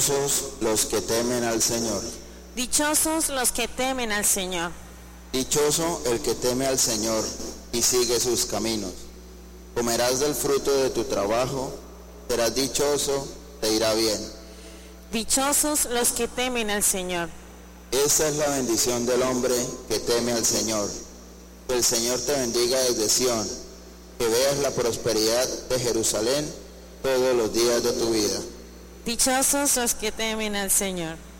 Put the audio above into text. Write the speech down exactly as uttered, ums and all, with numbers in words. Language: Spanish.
Dichosos los que temen al Señor. Dichosos los que temen al Señor. Dichoso el que teme al Señor y sigue sus caminos. Comerás del fruto de tu trabajo, serás dichoso, te irá bien. Dichosos los que temen al Señor. Esa es la bendición del hombre que teme al Señor. Que el Señor te bendiga desde Sión, que veas la prosperidad de Jerusalén todos los días de tu vida. Dichosos los que temen al Señor.